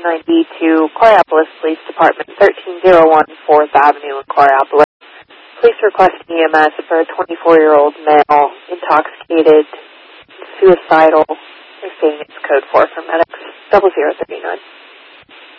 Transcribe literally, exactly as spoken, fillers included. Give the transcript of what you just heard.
ninety to Coraopolis Police Department, thirteen oh one fourth Avenue in Coraopolis. Police request E M S for a twenty-four-year-old male, intoxicated, suicidal. They're saying it's code four for medics, double zero thirty-nine.